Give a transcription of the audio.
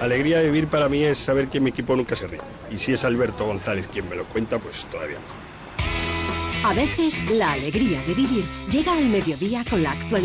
Alegría de vivir para mí es saber que mi equipo nunca se rinde. Y si es Alberto González quien me lo cuenta, pues todavía mejor. A veces, la alegría de vivir llega al mediodía con la actualidad.